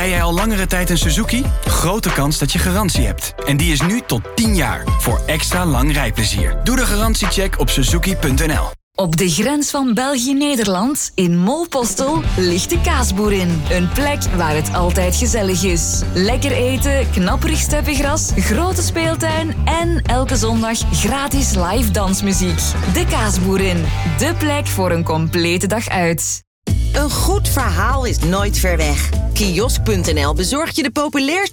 Rij jij al langere tijd een Suzuki? Grote kans dat je garantie hebt. En die is nu tot 10 jaar, voor extra lang rijplezier. Doe de garantiecheck op suzuki.nl. Op de grens van België-Nederland, in Molpostel, ligt de Kaasboerin. Een plek waar het altijd gezellig is. Lekker eten, knapperig steppengras, grote speeltuin en elke zondag gratis live dansmuziek. De Kaasboerin, de plek voor een complete dag uit. Een goed verhaal is nooit ver weg. Kiosk.nl bezorgt je de populairste